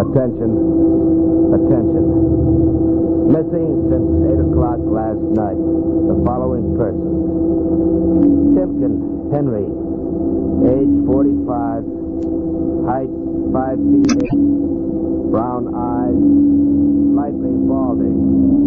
Attention. Attention. Missing since 8 o'clock last night. The following person. Timken Henry. Age 45. Height 5 feet 8. Brown eyes. Lightly balding.